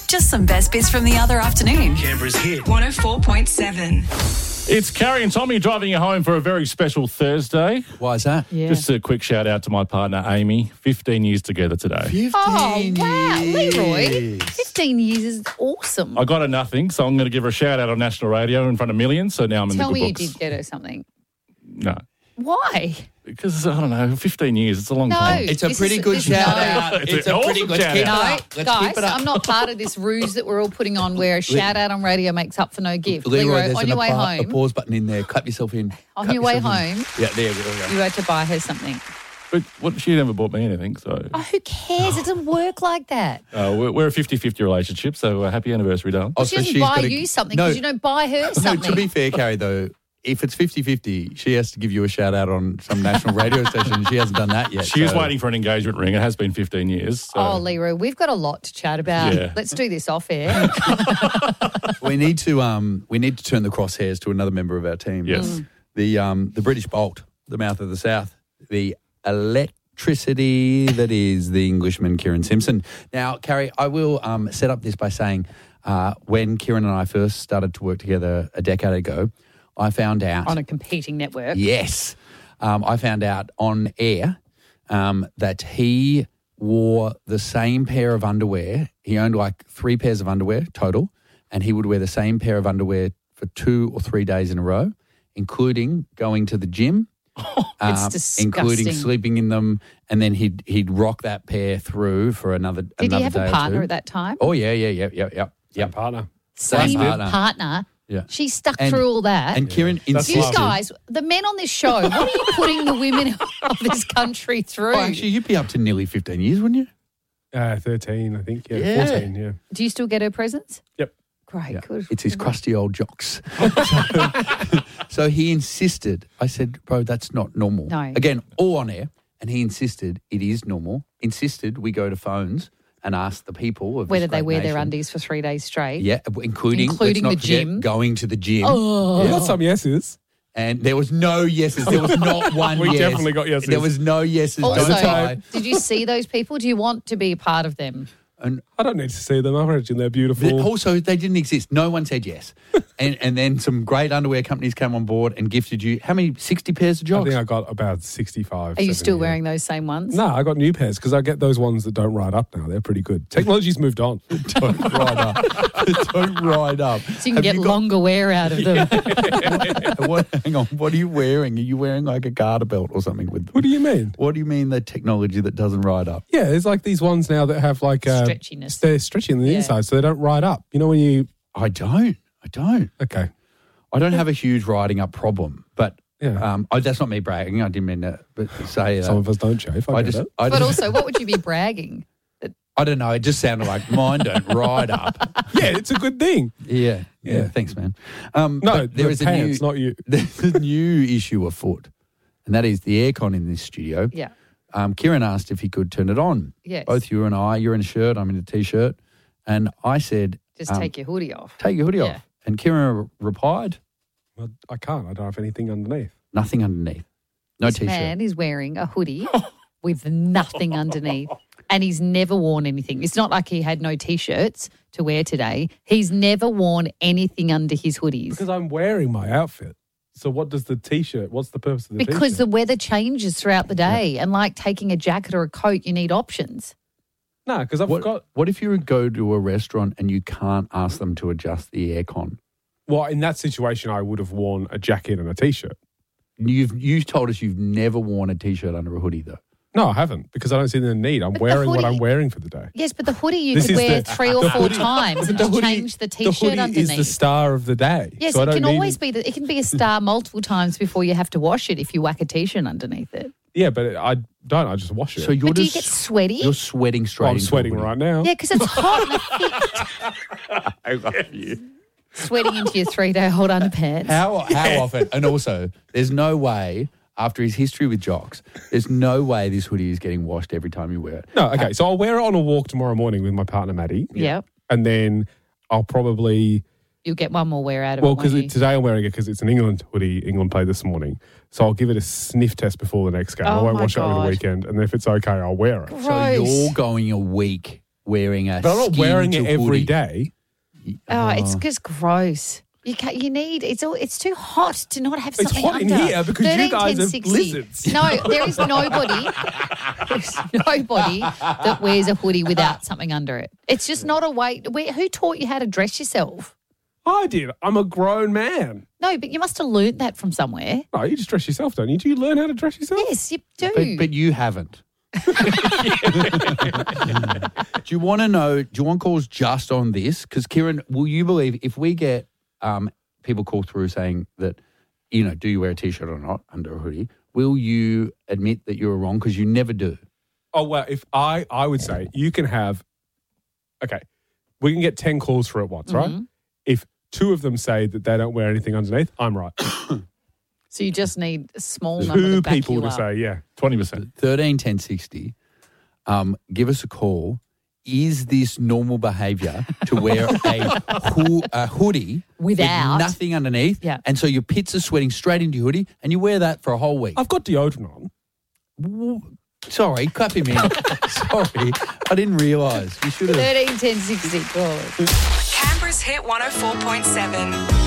Just some best bits from the other afternoon. Canberra's hit. 104.7. It's Carrie and Tommy driving you home for a very special Thursday. Why is that? Yeah. Just a quick shout out to my partner, Amy. 15 years together today. 15 Oh, wow. years. Leroy, 15 years is awesome. I got her nothing, so I'm going to give her a shout out on national radio in front of millions, so now I'm in Tell the me good you books. did get her something. No. Why? Because, I don't know, 15 years, it's a long No. time. It's a This pretty is- good this- shout no. out. It's It's an a pretty awesome good shout keep it out. No, up. Let's guys, keep it up. I'm not part of this ruse that we're all putting on where a shout out on radio makes up for no gift. Leroy, Leroy, there's on your way a home, pause button in there. Clap yourself in. on Clap your way yourself in. home, Yeah, there we go. you had to buy her something. But she never bought me anything, so... Oh, who cares? It doesn't work like that. We're a 50-50 relationship, so happy anniversary, darling. Oh, She so doesn't she's buy gotta- you something No. because you don't buy her No, something. to be fair, Carrie, though, if it's 50-50, she has to give you a shout out on some national radio station. She hasn't done that yet. She is so- waiting for an engagement ring. It has been 15 years. So. Oh, Leroy, we've got a lot to chat about. Yeah. Let's do this off air. We need to turn the crosshairs to another member of our team. Yes. The British Bolt, the mouth of the South, the electricity that is the Englishman Kieran Simpson. Now, Carrie, I will set up this by saying when Kieran and I first started to work together a decade ago, I found out On a competing network. Yes. I found out on air that he wore the same pair of underwear. He owned like 3 pairs of underwear total, and he would wear the same pair of underwear for 2 or 3 days in a row, including going to the gym, It's disgusting. including sleeping in them, and then he'd rock that pair through for another day. Did he have a or partner two. at that time? Oh, yeah. Partner. Same partner. partner. Yeah. She stuck And- through all that. And Kieran you insisted. guys, the men on this show, what are you putting the women of this country through? Oh, actually, you'd be up to nearly 15 years, wouldn't you? 13, I think. Yeah, Yeah. 14, yeah. Do you still get her presents? Yep. Great, Yeah. good. It's his crusty old jocks. So he insisted. I said, bro, that's not normal. No. Again, all on air. And he insisted it is normal. Insisted we go to phones and ask the people of Whether this they great wear their nation. undies for 3 days straight. Yeah, including let's Including not the forget gym. going to the gym. Oh. We got some yeses. And there was no yeses. There was not one We yes. definitely got yeses. There was no yeses. Also, Don't lie. did you see those people? Do you want to be a part of them? And I don't need to see them. I imagine they're beautiful. also, they didn't exist. No one said yes. and then some great underwear companies came on board and gifted you, how many, 60 pairs of I jocks? think I got about 65. Are you 70, still yeah. wearing those same ones? No, I got new pairs because I get those ones that don't ride up now. They're pretty good. Technology's moved on. Don't ride up. Don't ride up. So you can Have get you got- longer wear out of them. Hang on. What are you wearing? Are you wearing like a garter belt or something with them? What do you mean? What do you mean the technology that doesn't ride up? Yeah, there's like these ones now that have like Stretchiness. They're stretchy on the Yeah. inside, so they don't ride up. You know when you I don't. okay. I don't have a huge riding up problem, but Yeah. that's not me bragging. I didn't mean to say that. Some of us don't chafe. I get it. But also, what would you be bragging? I don't know. It just sounded like mine don't ride up. Yeah, it's a good thing. Yeah. Yeah. Thanks, man. No, but there the is pants, a new, not you. There's a new issue afoot, and that is the aircon in this studio. Yeah. Kieran asked if he could turn it on. Yes. Both you and I, you're in a shirt, I'm in a T-shirt. And I said, Just take your hoodie off. take your hoodie Yeah. off. And Kieran replied, Well, I can't. I don't have anything underneath. nothing underneath. No This T-shirt. man is wearing a hoodie with nothing underneath. And he's never worn anything. It's not like he had no T-shirts to wear today. He's never worn anything under his hoodies. Because I'm wearing my outfit. So what does the T-shirt, what's the purpose of the Because the T-shirt? weather changes throughout the day. And like taking a jacket or a coat, you need options. No, because I've got, What if you go to a restaurant and you can't ask them to adjust the aircon? well, in that situation, I would have worn a jacket and a T-shirt. You've told us you've never worn a T-shirt under a hoodie, though. No, I haven't because I don't see the need. I'm But the wearing what hoodie- I'm wearing for the day. Yes, but the hoodie you This could is wear the- 3 or the 4 hoodie- times and The just hoodie- change the The T-shirt hoodie underneath. is the star of the day. Yes, so I it don't can need always be it can be a star multiple times before you have to wash it if you whack a T-shirt underneath it. Yeah, but I don't. I just wash it. So you're But do you just get sweaty? You're sweating straight. I'm into a sweating hoodie. right now. Yeah, because it's hot and it I love you. sweating into your 3-day-old underpants. How often? And also, there's no way, after his history with jocks, there's no way this hoodie is getting washed every time you wear it. No, okay. So I'll wear it on a walk tomorrow morning with my partner, Maddie. Yep. And then I'll probably, You'll get one more wear out of well, it. because won't you? today I'm wearing it because it's an England hoodie. England played this morning. So I'll give it a sniff test before the next game. I Oh won't my wash it over God. the weekend. And if it's okay, I'll wear it. So Gross. you're going a week wearing a But I'm not wearing skin it to every hoodie. day. Oh, it's just gross. You can't. You need. It's too hot to not have It's something hot in under. here because you 13, guys 10, have 60. lizards. No, there is nobody. There's nobody that wears a hoodie without something under it. It's just not a way. Who taught you how to dress yourself? I did. I'm a grown man. No, but you must have learned that from somewhere. No, you just dress yourself, don't you? Do you learn how to dress yourself? Yes, you do. But you haven't. Do you want to know? Do you want calls just on this? Because Kieran, will you believe if we get people call through saying that, do you wear a t-shirt or not under a hoodie? Will you admit that you were wrong? Because you never do. Oh, well, if I would say you can have, okay, we can get 10 calls for it once, right? If 2 of them say that they don't wear anything underneath, I'm right. So you just need a small number 2 to back people you to up. say, yeah. 20%. 13 10 60. Give us a call. Is this normal behaviour to wear a hoodie Without? with nothing underneath? Yeah. And so your pits are sweating straight into your hoodie, and you wear that for a whole week. I've got deodorant on. Sorry, clap him in. Sorry, I didn't realise. You should have. 13 10 60 call. Canberra's Hit 104.7.